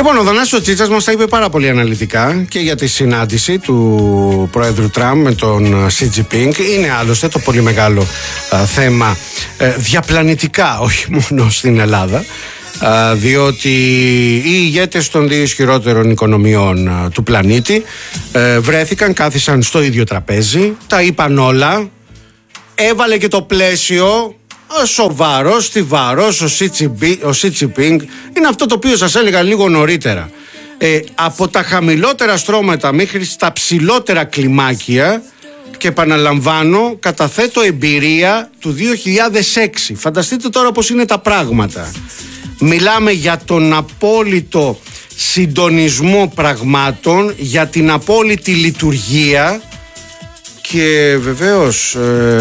Λοιπόν, ο Θανάσης Τσίτσας μας τα είπε πάρα πολύ αναλυτικά και για τη συνάντηση του Πρόεδρου Τραμπ με τον Xi Jinping. Είναι άλλωστε το πολύ μεγάλο θέμα διαπλανητικά, όχι μόνο στην Ελλάδα, διότι οι ηγέτες των δύο ισχυρότερων οικονομιών του πλανήτη βρέθηκαν, κάθισαν στο ίδιο τραπέζι, τα είπαν όλα, έβαλε και το πλαίσιο σοβαρός, στιβαρός. Ο Xi Jinping είναι αυτό το οποίο σας έλεγα λίγο νωρίτερα, από τα χαμηλότερα στρώματα μέχρι στα ψηλότερα κλιμάκια, και επαναλαμβάνω, καταθέτω εμπειρία του 2006. Φανταστείτε τώρα πως είναι τα πράγματα. Μιλάμε για τον απόλυτο συντονισμό πραγμάτων, για την απόλυτη λειτουργία και βεβαίως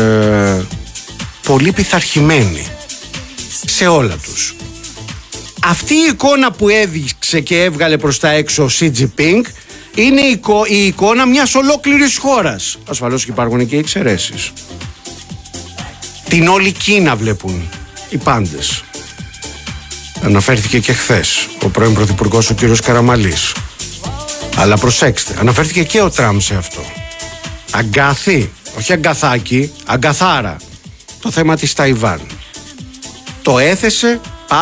πολύ πειθαρχημένοι σε όλα τους. Αυτή η εικόνα που έδειξε και έβγαλε προς τα έξω ο Xi Jinping είναι η εικόνα μιας ολόκληρης χώρας. Ασφαλώς και υπάρχουν και εξαιρέσεις. Την όλη Κίνα βλέπουν οι πάντες. Αναφέρθηκε και χθες ο πρώην πρωθυπουργός ο κύριος Καραμαλής. Αλλά προσέξτε, αναφέρθηκε και ο Τραμπ σε αυτό. Αγκάθι, όχι αγκαθάκι, αγκαθάρα. Το θέμα της Ταϊβάν. Το έθεσε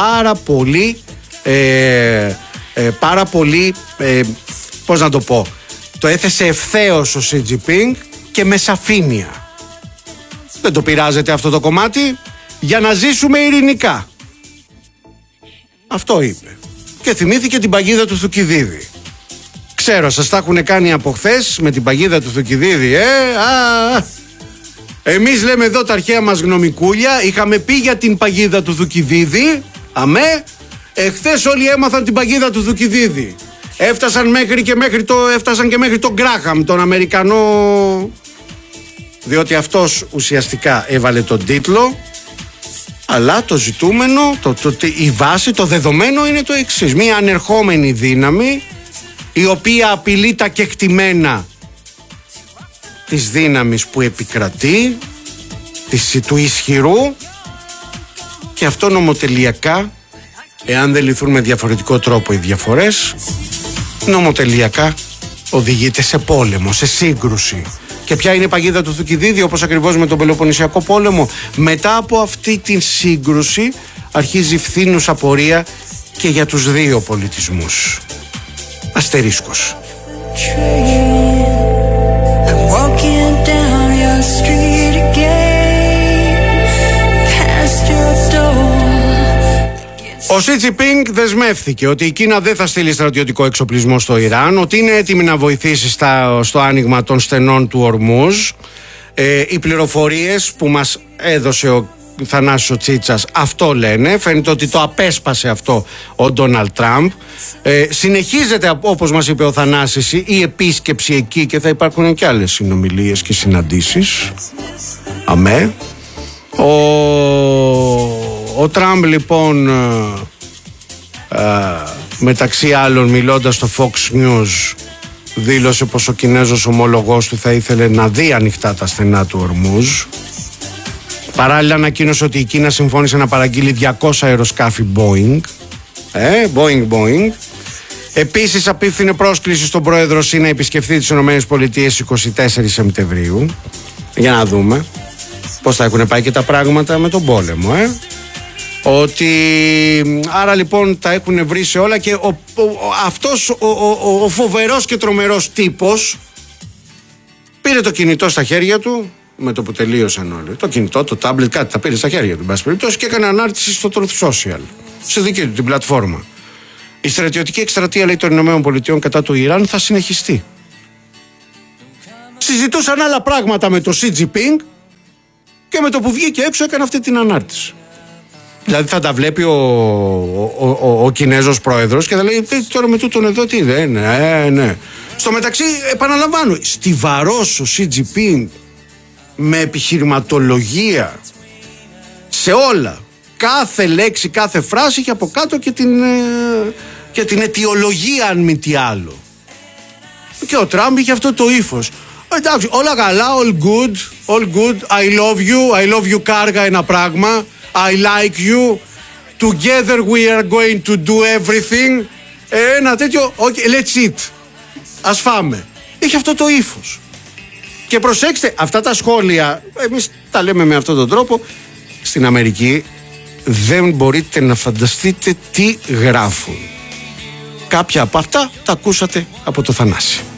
πάρα πολύ, πώς να το πω, το έθεσε ευθέως ο Xi Jinping και με σαφήνεια. Δεν το πειράζεται αυτό το κομμάτι, για να ζήσουμε ειρηνικά. Αυτό είπε. Και θυμήθηκε την παγίδα του Θουκυδίδη. Ξέρω, σας τα έχουν κάνει από χθες με την παγίδα του Θουκυδίδη, Εμείς λέμε εδώ τα αρχαία μας γνωμικούλια, είχαμε πει για την παγίδα του Θουκυδίδη, εχθές όλοι έμαθαν την παγίδα του Θουκυδίδη. Έφτασαν και μέχρι τον Γκράχαμ, τον Αμερικανό, διότι αυτός ουσιαστικά έβαλε τον τίτλο, αλλά το ζητούμενο, η βάση, το δεδομένο είναι το εξής. Μία ανερχόμενη δύναμη, η οποία απειλεί τα κεκτημένα της δύναμης που επικρατεί, του ισχυρού, και αυτό νομοτελειακά, εάν δεν λυθούν με διαφορετικό τρόπο οι διαφορές, νομοτελειακά οδηγείται σε πόλεμο, σε σύγκρουση. Και ποια είναι η παγίδα του Θουκυδίδη, όπως ακριβώς με τον Πελοποννησιακό πόλεμο? Μετά από αυτή την σύγκρουση αρχίζει φθήνουσα πορεία και για τους δύο πολιτισμούς. Αστερίσκος. Ο Xi Jinping δεσμεύθηκε ότι η Κίνα δεν θα στείλει στρατιωτικό εξοπλισμό στο Ιράν, ότι είναι έτοιμη να βοηθήσει στο άνοιγμα των στενών του Ορμούζ. Οι πληροφορίες που μας έδωσε ο Θανάσης Τσίτσας αυτό λένε. Φαίνεται ότι το απέσπασε αυτό ο Ντόναλντ Τραμπ. Συνεχίζεται, όπως μας είπε ο Θανάσης, η επίσκεψη εκεί και θα υπάρχουν και άλλες συνομιλίες και συναντήσεις. Αμέ. Ο Τραμπ λοιπόν μεταξύ άλλων, μιλώντας στο Fox News, δήλωσε πως ο Κινέζος ομολογός του θα ήθελε να δει ανοιχτά τα στενά του Ορμούζ. Παράλληλα ανακοίνωσε ότι η Κίνα συμφώνησε να παραγγείλει 200 αεροσκάφη Boeing. Boeing. Επίσης απίφθινε πρόσκληση στον πρόεδρο Xi να επισκεφθεί τις ΗΠΑ 24 Σεπτεμβρίου. Για να δούμε πώς θα έχουν πάει και τα πράγματα με τον πόλεμο. Άρα λοιπόν τα έχουν βρει σε όλα, και αυτός ο φοβερός και τρομερός τύπος πήρε το κινητό στα χέρια του με το που τελείωσαν όλοι. Το κινητό, το τάμπλετ, κάτι τα πήρε στα χέρια του, εν πάση περιπτώσει, και έκανε ανάρτηση στο Truth Social, σε δική του την πλατφόρμα. Η στρατιωτική εκστρατεία, λέει, των ΗΠΑ κατά του Ιράν θα συνεχιστεί. Συζητούσαν άλλα πράγματα με το Xi Jinping και με το που βγήκε έξω έκανε αυτή την ανάρτηση. Δηλαδή θα τα βλέπει ο Κινέζος πρόεδρος και θα λέει τώρα με τούτον εδώ τι ναι. Στο μεταξύ, επαναλαμβάνω, στιβαρός ο Xi Jinping, με επιχειρηματολογία σε όλα, κάθε λέξη, κάθε φράση, και από κάτω και την αιτιολογία, αν μη τι άλλο. Και ο Τραμπ είχε αυτό το ύφος. Εντάξει, όλα καλά, all good, I love you κάργα ένα πράγμα, I like you, together we are going to do everything, ένα τέτοιο, okay, let's eat. Ας φάμε. Έχει αυτό το ύφος. Και προσέξτε, αυτά τα σχόλια, εμείς τα λέμε με αυτόν τον τρόπο, στην Αμερική δεν μπορείτε να φανταστείτε τι γράφουν. Κάποια από αυτά τα ακούσατε από το Θανάση.